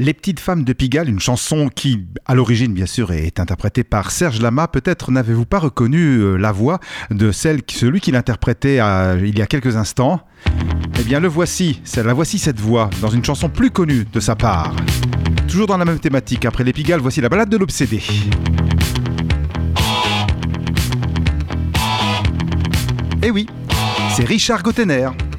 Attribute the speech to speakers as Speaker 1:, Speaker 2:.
Speaker 1: Les Petites Femmes de Pigalle, une chanson qui, à l'origine, bien sûr, est interprétée par Serge Lama. Peut-être n'avez-vous pas reconnu la voix de celui qui l'interprétait il y a quelques instants. Eh bien, la voici cette voix, dans une chanson plus connue de sa part. Toujours dans la même thématique, après les Pigalle, voici la balade de l'obsédé. Eh oui, c'est Richard Gottener.